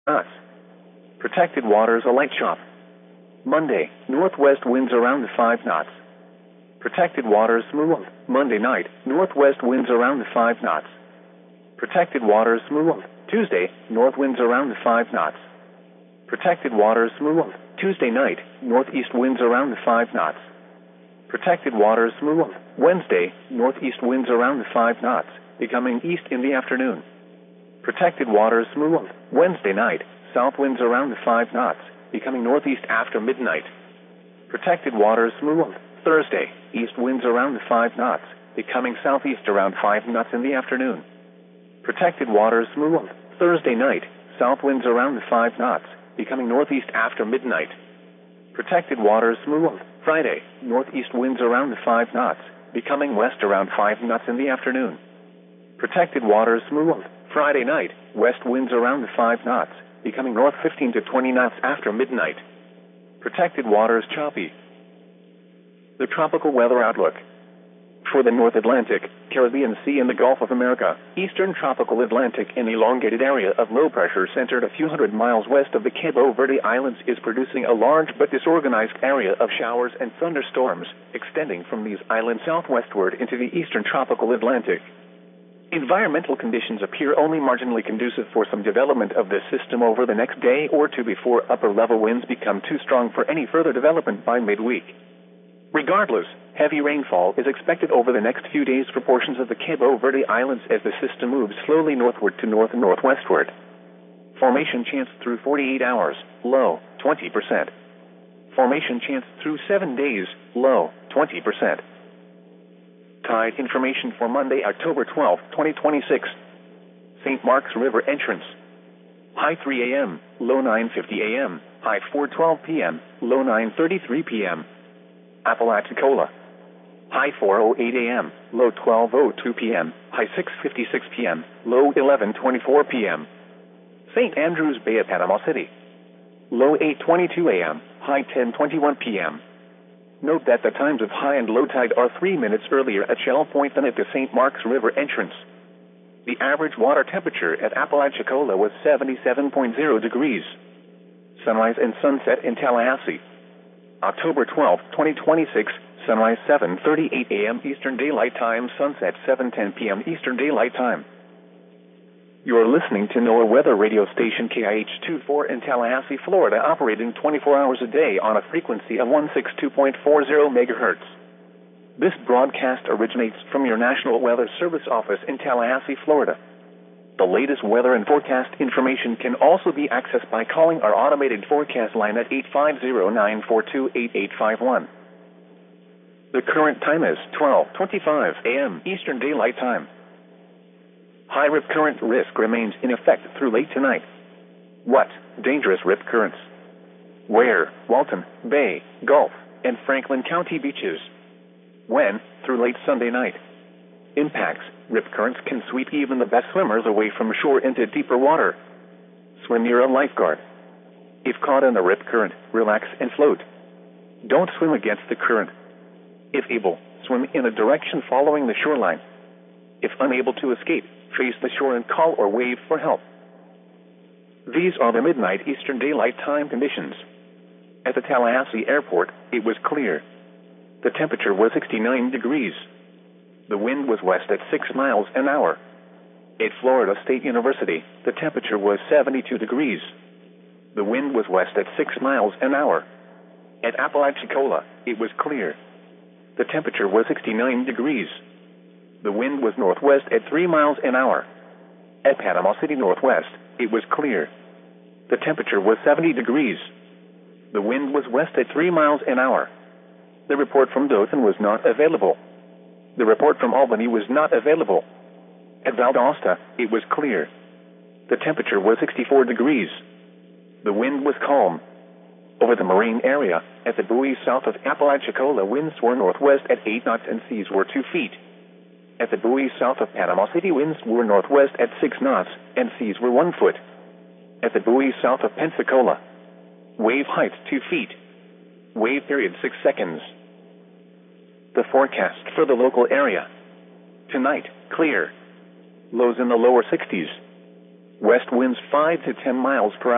knots. Protected waters a light chop. Monday, northwest winds around 5 knots. Protected waters smooth. Monday night, northwest winds around 5 knots. Protected waters smooth. Tuesday, north winds around 5 knots. Protected waters smooth. Tuesday night, northeast winds around 5 knots. Protected waters smooth. Wednesday, northeast winds around 5 knots, becoming east in the afternoon. Protected waters smooth. Wednesday night, south winds around 5 knots, becoming northeast after midnight. Protected waters smooth. Thursday, east winds around 5 knots, becoming southeast around 5 knots in the afternoon. Protected waters smooth. Thursday night, south winds around 5 knots, becoming northeast after midnight. Protected waters smooth. Friday, northeast winds around 5 knots, becoming west around 5 knots in the afternoon. Protected waters smooth. Friday night, west winds around 5 knots, becoming north 15 to 20 knots after midnight. Protected waters choppy. The tropical weather outlook. For the North Atlantic, Caribbean Sea and the Gulf of America, eastern tropical Atlantic, an elongated area of low pressure centered a few hundred miles west of the Cabo Verde Islands is producing a large but disorganized area of showers and thunderstorms, extending from these islands southwestward into the eastern tropical Atlantic. Environmental conditions appear only marginally conducive for some development of this system over the next day or two before upper-level winds become too strong for any further development by midweek. Regardless, heavy rainfall is expected over the next few days for portions of the Cabo Verde Islands as the system moves slowly northward to north and northwestward. Formation chance through 48 hours, low, 20%. Formation chance through 7 days, low, 20%. Tide information for Monday, October 12, 2026. St. Mark's River entrance. High 3 a.m., low 9:50 a.m., high 4:12 p.m., low 9:33 p.m. Apalachicola. High 4:08 a.m., low 12:02 p.m., high 6:56 p.m., low 11:24 p.m. St. Andrews Bay at Panama City. Low 8:22 a.m., high 10:21 p.m. Note that the times of high and low tide are 3 minutes earlier at Shell Point than at the St. Mark's River entrance. The average water temperature at Apalachicola was 77.0 degrees. Sunrise and sunset in Tallahassee. October 12, 2026, sunrise 7:38 a.m. Eastern Daylight Time, sunset 7:10 p.m. Eastern Daylight Time. You are listening to NOAA weather radio station KIH-24 in Tallahassee, Florida, operating 24 hours a day on a frequency of 162.40 megahertz. This broadcast originates from your National Weather Service office in Tallahassee, Florida. The latest weather and forecast information can also be accessed by calling our automated forecast line at 850-942-8851. The current time is 12:25 a.m. Eastern Daylight Time. High rip current risk remains in effect through late tonight. What? Dangerous rip currents. Where? Walton, Bay, Gulf, and Franklin County beaches. When? Through late Sunday night. Impacts. Rip currents can sweep even the best swimmers away from shore into deeper water. Swim near a lifeguard. If caught in a rip current, relax and float. Don't swim against the current. If able, swim in a direction following the shoreline. If unable to escape, face the shore and call or wave for help. These are the midnight Eastern Daylight Time conditions. At the Tallahassee Airport, it was clear. The temperature was 69 degrees. The wind was west at 6 miles an hour. At Florida State University, the temperature was 72 degrees. The wind was west at 6 miles an hour. At Apalachicola, it was clear. The temperature was 69 degrees. The wind was northwest at 3 miles an hour. At Panama City Northwest, it was clear. The temperature was 70 degrees. The wind was west at 3 miles an hour. The report from Dothan was not available. The report from Albany was not available. At Valdosta, it was clear. The temperature was 64 degrees. The wind was calm. Over the marine area, at the buoys south of Apalachicola, winds were northwest at 8 knots and seas were 2 feet. At the buoys south of Panama City, winds were northwest at 6 knots, and seas were 1 foot. At the buoys south of Pensacola, wave height 2 feet. Wave period 6 seconds. The forecast for the local area. Tonight, clear. Lows in the lower 60s. West winds 5 to 10 miles per hour.